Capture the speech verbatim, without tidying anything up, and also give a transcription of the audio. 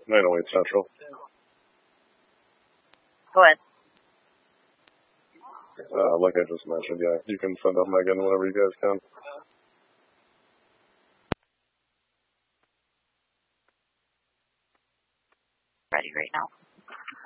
nine oh eight Central. Go ahead. Uh, like I just mentioned, yeah, you can send up Megan whenever you guys can. Ready right now.